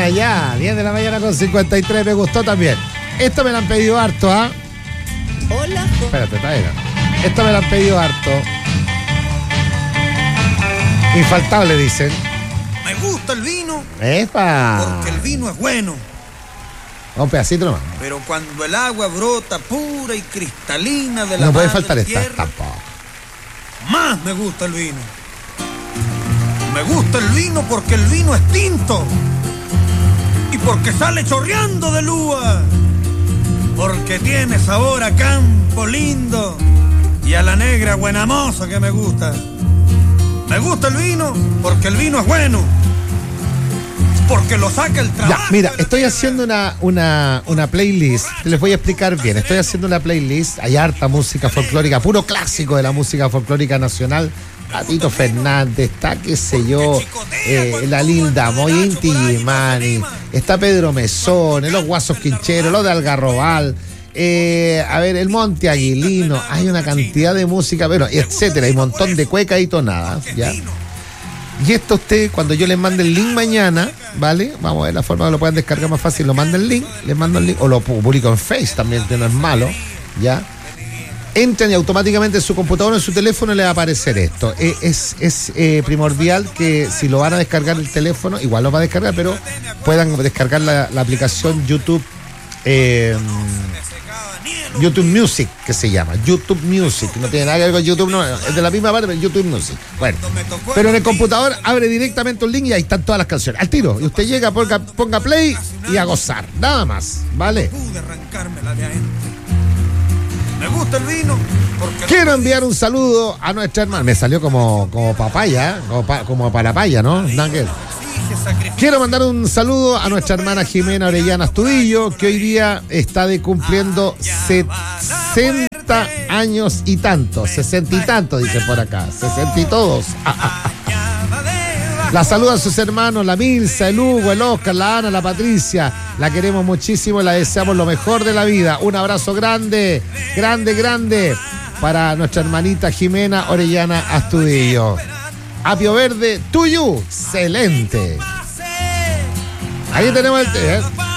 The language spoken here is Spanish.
mañana ya. 10 de la mañana con 53. Me gustó también. Esto me lo han pedido harto, ¿ah? Hola. Espérate, traiga. Esto me lo han pedido harto. Infaltable, dicen. Me gusta el vino ¡Epa! porque el vino es bueno. Un pedacito nomás. Pero cuando el agua brota pura y cristalina de la No puede madre faltar esta tierra, tampoco. más me gusta el vino. Me gusta el vino porque el vino es tinto. Y porque sale chorreando de lúa. Porque tiene sabor a campo lindo. Y a la negra buena moza que me gusta. Me gusta el vino porque el vino es bueno. Porque lo saca el trabajo. Ya, mira, estoy haciendo una playlist. Les voy a explicar bien. Estoy haciendo una playlist. Hay harta música folclórica, puro clásico de la música folclórica nacional. Tito Fernández, está, qué sé yo, la Linda Moy, Inti Gimani, está Pedro Mesón, los Guasos Quincheros, los de Algarrobal, a ver, el Monte Aguilino. Hay una cantidad de música, bueno, etcétera, hay un montón de cuecas y tonadas, ¿ya? Y esto usted, cuando yo les mande el link mañana, ¿vale? Vamos a ver la forma que lo puedan descargar más fácil. Lo manda el link, les mando el link, o lo publico en Face también, que no es malo, ¿ya? Entran y automáticamente en su computadora o en su teléfono le va a aparecer esto. Es primordial que si lo van a descargar el teléfono, igual lo va a descargar, pero puedan descargar la aplicación YouTube YouTube Music, que se llama YouTube Music. No tiene nada que ver con YouTube, no, es de la misma parte, pero YouTube Music. Bueno, pero en el computador abre directamente un link y ahí están todas las canciones al tiro. Y usted llega, ponga play y a gozar, nada más, ¿vale? Me gusta el vino porque... Quiero enviar un saludo a nuestra hermana. Me salió como papaya, como parapaya, ¿no? Nángel. Quiero mandar un saludo a nuestra hermana Jimena Orellana Astudillo, que hoy día está cumpliendo 60 años y tantos. 60 y tantos, dicen por acá. 60 y todos. La saludan sus hermanos, la Milza, el Hugo, el Oscar, la Ana, la Patricia. La queremos muchísimo y la deseamos lo mejor de la vida. Un abrazo grande, grande, grande para nuestra hermanita Jimena Orellana Astudillo. Apio Verde, tuyo, excelente. Ahí tenemos el té, ¿eh?